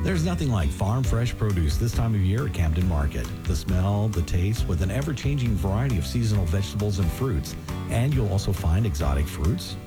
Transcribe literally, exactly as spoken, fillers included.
There's nothing like farm fresh produce this time of year at Camden Market. The smell, the taste, with an ever-changing variety of seasonal vegetables and fruits. And you'll also find exotic fruits,